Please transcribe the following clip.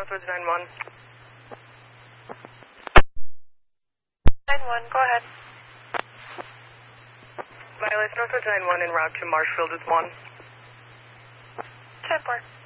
Northwoods 9-1. 9-1, go ahead. Violation Northwoods 9-1 en route to Marshfield is 1. 10-4.